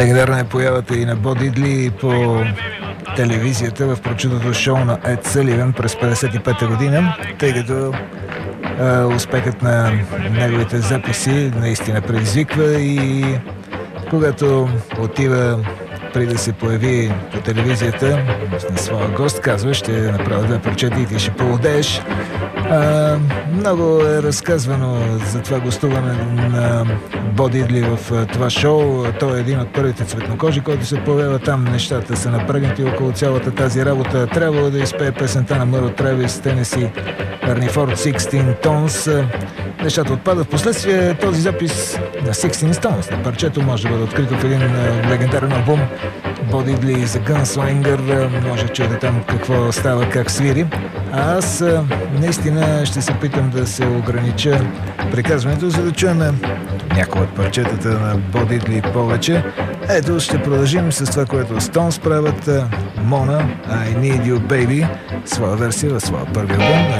Легендарна е появата и на Бо Дидли по телевизията в прочутото шоу на Ед Съливан през 55-та година, тъй като успехът на неговите записи наистина предизвиква и когато отива преди да се появи по телевизията на своя гост, казва: ще направя две парчета и ти ще повладееш. Много е разказвано за това гостуване на Бо Дидли в това шоу. Той е един от първите цветнокожи, който се появява там. Нещата са напрегнати около цялата тази работа. Трябвало да изпее песента на Мъро Тревис, Тенеси, Арнифорд, 16 Tons. Нещата отпадат. Впоследствие този запис на 16 Stones на парчето може да бъде открито в един легендарен албум Бо Дидли и The Gunslinger. Може да чуете там какво става, как свири. А аз наистина ще се питам да се огранича приказването, за да чуем някои от парчетата на Бо Дидли повече. Ето, ще продължим с това, което Stones правят. Mona, I Need You Baby, своя версия в своя първи албум.